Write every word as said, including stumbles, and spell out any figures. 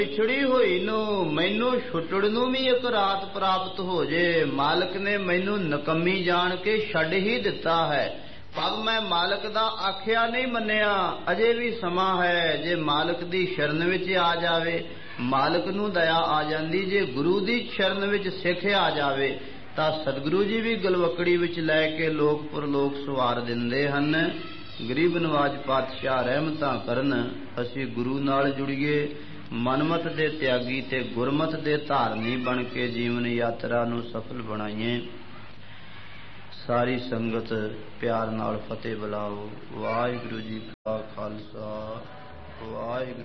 ਵਿਛੜੀ ਹੋਈ ਨੂੰ ਮੈਨੂੰ ਛੁੱਟੜ ਨੂੰ ਵੀ ਇੱਕ ਰਾਤ ਪ੍ਰਾਪਤ ਹੋ ਜੇ। ਮਾਲਕ ਨੇ ਮੈਨੂੰ ਨਕੰਮੀ ਜਾਣ ਕੇ ਛੱਡ ਹੀ ਦਿੱਤਾ ਹੈ। ਪਰ ਮੈਂ ਮਾਲਕ ਦਾ ਆਖਿਆ ਨਹੀਂ ਮੰਨਿਆ। ਅਜੇ ਵੀ ਸਮਾਂ ਹੈ। ਜੇ ਮਾਲਕ ਦੀ ਸ਼ਰਨ ਵਿੱਚ ਆ ਜਾਵੇ, ਮਾਲਕ ਨੂੰ ਦਇਆ ਆ ਜਾਂਦੀ। ਜੇ ਗੁਰੂ ਦੀ ਸ਼ਰਨ ਵਿੱਚ ਸਿੱਖ ਆ ਜਾਵੇ ਤਾਂ ਸਤਿਗੁਰੂ ਜੀ ਵੀ ਗਲਵਕੜੀ ਵਿੱਚ ਲੈ ਕੇ ਲੋਕ ਪਰਲੋਕ ਸਵਾਰ ਦਿੰਦੇ ਹਨ। ਗਰੀਬ ਨਵਾਜ ਪਾਤਸ਼ਾਹ ਰਹਿਮਤਾਂ ਕਰਨ, ਅਸੀਂ ਗੁਰੂ ਨਾਲ ਜੁੜੀਏ, ਮਨਮਤ ਦੇ ਤਿਆਗੀ ਤੇ ਗੁਰਮਤ ਦੇ ਧਾਰਨੀ ਬਣ ਕੇ ਜੀਵਨ ਯਾਤਰਾ ਨੂੰ ਸਫਲ ਬਣਾਈਏ। ਸਾਰੀ ਸੰਗਤ ਪਿਆਰ ਨਾਲ ਫਤਿਹ ਬੁਲਾਓ। ਵਾਹਿਗੁਰੂ ਜੀ ਕਾ ਖਾਲਸਾ, ਵਾਹਿਗੁਰੂ।